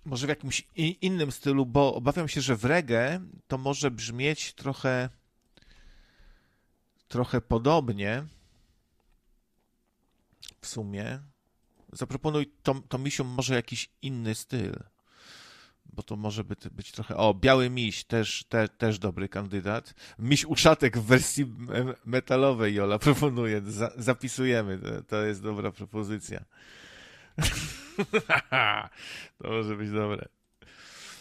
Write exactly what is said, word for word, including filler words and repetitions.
może w jakimś i- innym stylu, bo obawiam się, że w reggae to może brzmieć trochę trochę podobnie w sumie. Zaproponuj to, to misiu może jakiś inny styl, bo to może być, być trochę... O, Biały Miś, też, te, też dobry kandydat. Miś Uszatek w wersji me- metalowej, Jola proponuje. Za, zapisujemy, to, to jest dobra propozycja. To może być dobre.